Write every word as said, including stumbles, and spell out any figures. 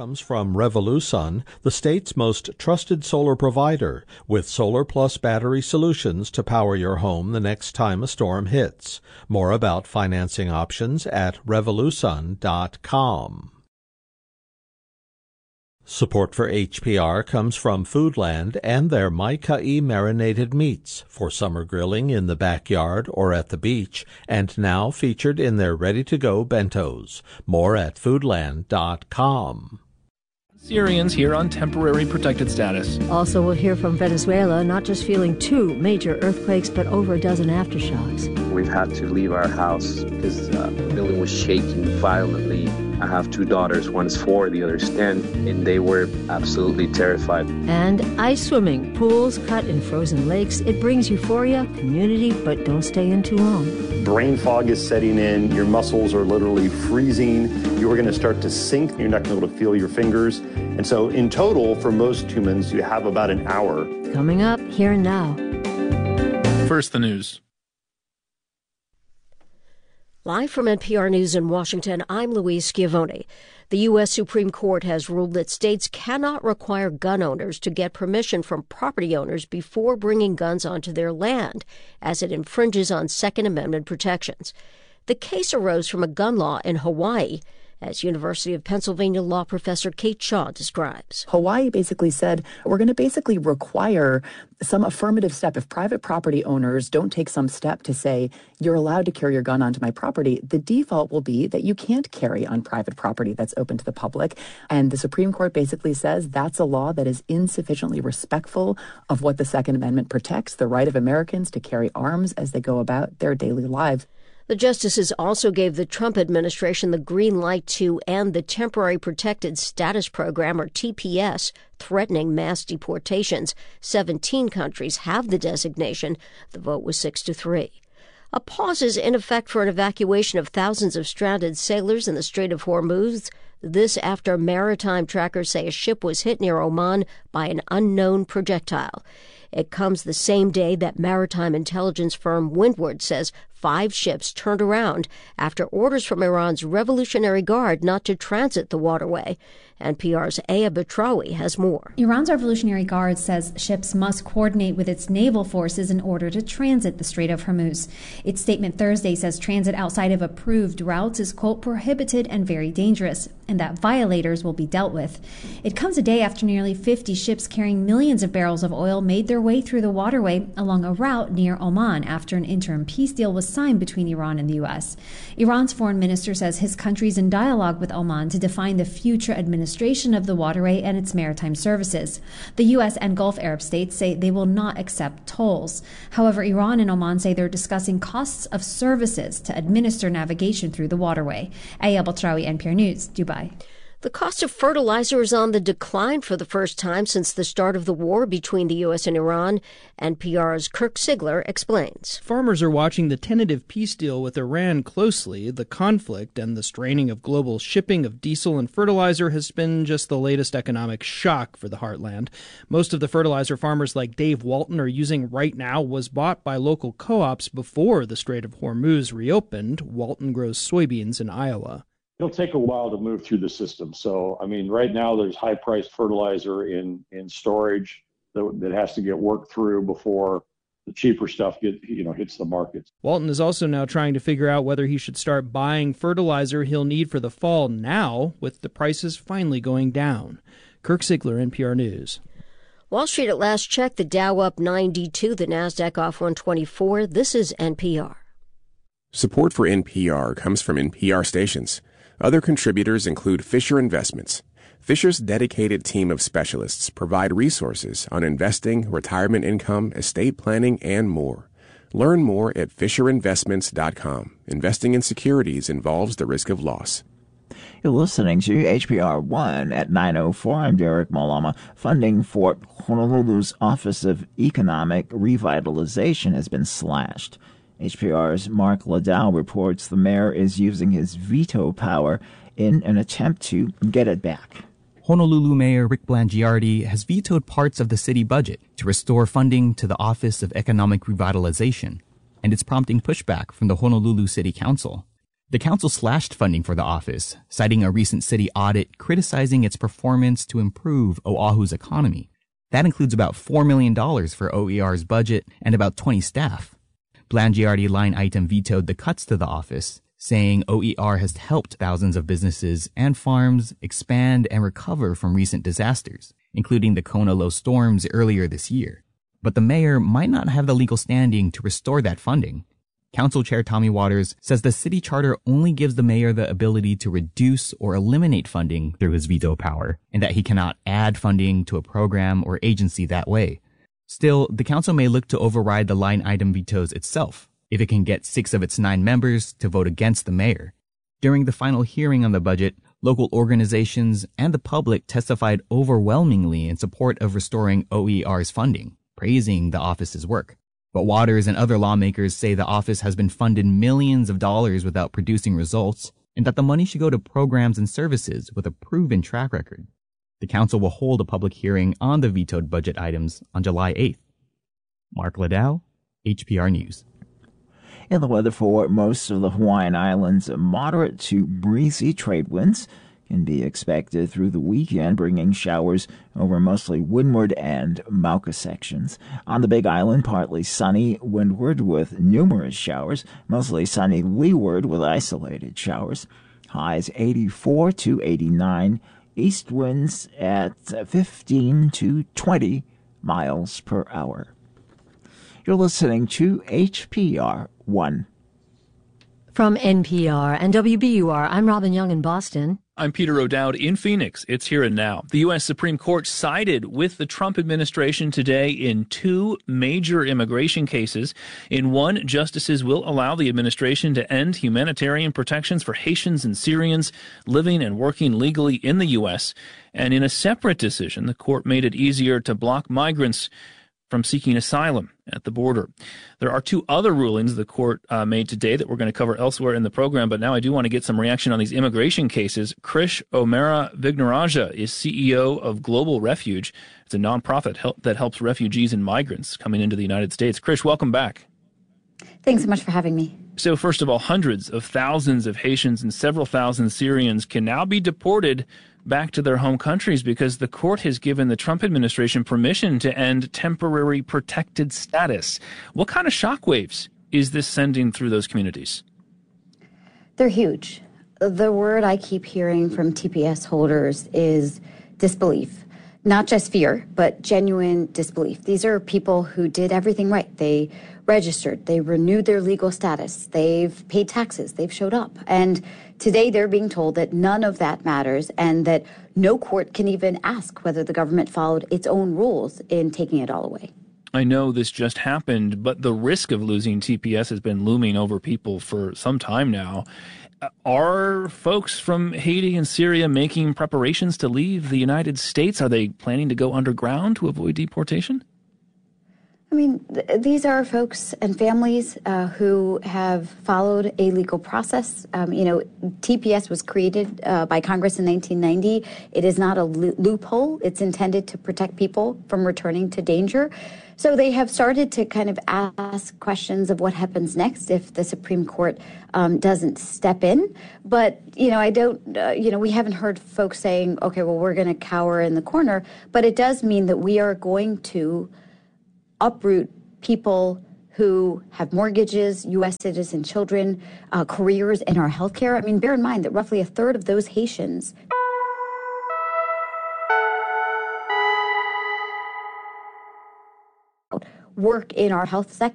comes from Revolusun, the state's most trusted solar provider, with Solar Plus battery solutions to power your home the next time a storm hits. More about financing options at revolusun dot com. Support for H P R comes from Foodland and their Mai-Kai marinated meats for summer grilling in the backyard or at the beach, and now featured in their ready-to-go bentos. More at foodland dot com. Syrians here on temporary protected status. Also, we'll hear from Venezuela, not just feeling two major earthquakes, but over a dozen aftershocks. We've had to leave our house because uh, the building was shaking violently. I have two daughters, one's four, the other's ten, and they were absolutely terrified. And ice swimming, pools cut in frozen lakes. It brings euphoria, community, but don't stay in too long. Brain fog is setting in. Your muscles are literally freezing. You are going to start to sink. You're not going to be able to feel your fingers. And so in total, for most humans, you have about an hour. Coming up, here and now. First, the news. Live from N P R News in Washington, I'm Louise Schiavone. The U S Supreme Court has ruled that states cannot require gun owners to get permission from property owners before bringing guns onto their land, as it infringes on Second Amendment protections. The case arose from a gun law in Hawaii, as University of Pennsylvania law professor Kate Shaw describes. Hawaii basically said, we're going to basically require some affirmative step. If private property owners don't take some step to say, you're allowed to carry your gun onto my property, the default will be that you can't carry on private property that's open to the public. And the Supreme Court basically says that's a law that is insufficiently respectful of what the Second Amendment protects, the right of Americans to carry arms as they go about their daily lives. The justices also gave the Trump administration the green light to end the Temporary Protected Status Program, or T P S, threatening mass deportations. Seventeen countries have the designation. The vote was six to three. A pause is in effect for an evacuation of thousands of stranded sailors in the Strait of Hormuz. This after maritime trackers say a ship was hit near Oman by an unknown projectile. It comes the same day that maritime intelligence firm Windward says five ships turned around after orders from Iran's Revolutionary Guard not to transit the waterway. N P R's Aya Batrawi has more. Iran's Revolutionary Guard says ships must coordinate with its naval forces in order to transit the Strait of Hormuz. Its statement Thursday says transit outside of approved routes is, quote, prohibited and very dangerous, and that violators will be dealt with. It comes a day after nearly fifty ships carrying millions of barrels of oil made their way through the waterway along a route near Oman after an interim peace deal was signed between Iran and the U S. Iran's foreign minister says his country is in dialogue with Oman to define the future administration of the waterway and its maritime services. The U S and Gulf Arab states say they will not accept tolls. However, Iran and Oman say they're discussing costs of services to administer navigation through the waterway. Aya Batrawi, N P R News, Dubai. The cost of fertilizer is on the decline for the first time since the start of the war between the U S and Iran. N P R's Kirk Sigler explains. Farmers are watching the tentative peace deal with Iran closely. The conflict and the straining of global shipping of diesel and fertilizer has been just the latest economic shock for the heartland. Most of the fertilizer farmers like Dave Walton are using right now was bought by local co-ops before the Strait of Hormuz reopened. Walton grows soybeans in Iowa. It'll take a while to move through the system. So, I mean, right now there's high-priced fertilizer in, in storage that, that has to get worked through before the cheaper stuff get, you know, hits the markets. Walton is also now trying to figure out whether he should start buying fertilizer he'll need for the fall now, with the prices finally going down. Kirk Sigler, N P R News. Wall Street at last check, the Dow up ninety-two, the Nasdaq off one twenty-four. This is N P R. Support for N P R comes from N P R stations. Other contributors include Fisher Investments. Fisher's dedicated team of specialists provide resources on investing, retirement income, estate planning, and more. Learn more at fisher investments dot com. Investing in securities involves the risk of loss. You're listening to H P R one at nine oh four. I'm Derek Malama. Funding for Honolulu's Office of Economic Revitalization has been slashed. H P R's Mark Ladau reports the mayor is using his veto power in an attempt to get it back. Honolulu Mayor Rick Blangiardi has vetoed parts of the city budget to restore funding to the Office of Economic Revitalization, and it's prompting pushback from the Honolulu City Council. The council slashed funding for the office, citing a recent city audit criticizing its performance to improve Oahu's economy. That includes about four million dollars for O E R's budget and about twenty staff. Blangiardi line item vetoed the cuts to the office, saying O E R has helped thousands of businesses and farms expand and recover from recent disasters, including the Kona low storms earlier this year. But the mayor might not have the legal standing to restore that funding. Council Chair Tommy Waters says the city charter only gives the mayor the ability to reduce or eliminate funding through his veto power, and that he cannot add funding to a program or agency that way. Still, the council may look to override the line item vetoes itself, if it can get six of its nine members to vote against the mayor. During the final hearing on the budget, local organizations and the public testified overwhelmingly in support of restoring O E R's funding, praising the office's work. But Waters and other lawmakers say the office has been funded millions of dollars without producing results, and that the money should go to programs and services with a proven track record. The council will hold a public hearing on the vetoed budget items on July eighth. Mark Liddell, H P R News. In the weather for most of the Hawaiian Islands, moderate to breezy trade winds can be expected through the weekend, bringing showers over mostly windward and Mauka sections. On the Big Island, partly sunny windward with numerous showers, mostly sunny leeward with isolated showers. Highs eighty-four to eighty-nine, east winds at fifteen to twenty miles per hour. You're listening to H P R one. From N P R and W B U R, I'm Robin Young in Boston. I'm Peter O'Dowd in Phoenix. It's here and now. The U S Supreme Court sided with the Trump administration today in two major immigration cases. In one, justices will allow the administration to end humanitarian protections for Haitians and Syrians living and working legally in the U S. And in a separate decision, the court made it easier to block migrants from seeking asylum at the border. There are two other rulings the court uh, made today that we're going to cover elsewhere in the program, but now I do want to get some reaction on these immigration cases. Krish O'Mara Vignaraja is C E O of Global Refuge. It's a nonprofit help that helps refugees and migrants coming into the United States. Krish, welcome back. Thanks so much for having me. So first of all, hundreds of thousands of Haitians and several thousand Syrians can now be deported back to their home countries because the court has given the Trump administration permission to end temporary protected status. What kind of shockwaves is this sending through those communities? They're huge. The word I keep hearing from T P S holders is disbelief. Not just fear, but genuine disbelief. These are people who did everything right. They registered, they renewed their legal status, they've paid taxes, they've showed up. And today they're being told that none of that matters and that no court can even ask whether the government followed its own rules in taking it all away. I know this just happened, but the risk of losing T P S has been looming over people for some time now. Are folks from Haiti and Syria making preparations to leave the United States? Are they planning to go underground to avoid deportation? I mean, th- these are folks and families uh, who have followed a legal process. Um, you know, T P S was created uh, by Congress in nineteen ninety. It is not a lo- loophole. It's intended to protect people from returning to danger. So they have started to kind of ask questions of what happens next if the Supreme Court um, doesn't step in. But, you know, I don't, uh, you know, we haven't heard folks saying, okay, well, we're going to cower in the corner. But it does mean that we are going to uproot people who have mortgages, U S citizen children, uh, careers in our healthcare. I mean, bear in mind that roughly a third of those Haitians work in our health sector.